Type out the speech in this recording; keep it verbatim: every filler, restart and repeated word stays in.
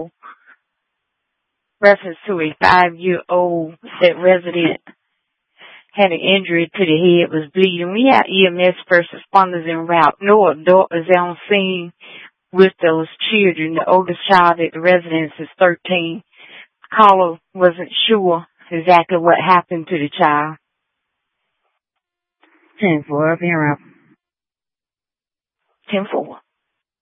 reference to a five-year-old said resident had an injury to the head, was bleeding. We had E M S first responders en route. No adult is on scene with those children. The oldest child at the residence is thirteen. The caller wasn't sure exactly what happened to the child. ten four, up here up. ten four.